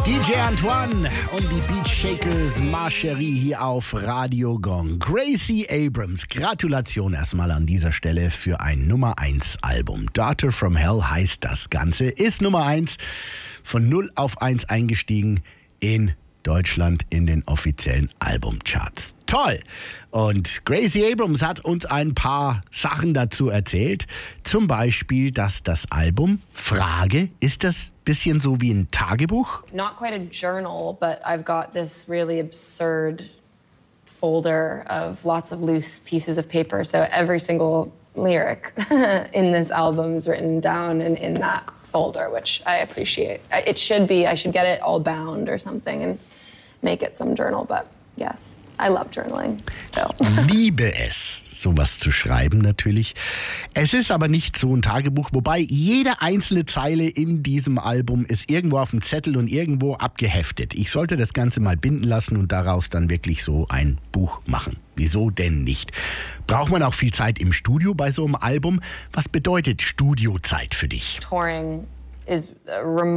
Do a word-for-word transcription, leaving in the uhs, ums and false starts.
D J Antoine und die Beach Shakers Marcherie hier auf Radio Gong. Gracie Abrams, Gratulation erstmal an dieser Stelle für ein Nummer eins Album. Daughter from Hell heißt das Ganze, ist Nummer eins, von null auf eins eingestiegen in Deutschland in den offiziellen Albumcharts. Toll! Und Gracie Abrams hat uns ein paar Sachen dazu erzählt. Zum Beispiel, dass das Album, Frage, ist das ein bisschen so wie ein Tagebuch? Not quite a journal, but I've got this really absurd folder of lots of loose pieces of paper. So every single lyric in this album is written down in, in that folder, which I appreciate. It should be, I should get it all bound or something and make it some journal, but yes, I love journaling still. Ich liebe es, sowas zu schreiben natürlich. Es ist aber nicht so ein Tagebuch, wobei jede einzelne Zeile in diesem Album ist irgendwo auf dem Zettel und irgendwo abgeheftet. Ich sollte das Ganze mal binden lassen und daraus dann wirklich so ein Buch machen. Wieso denn nicht? Braucht man auch viel Zeit im Studio bei so einem Album? Was bedeutet Studiozeit für dich? Touring is remote.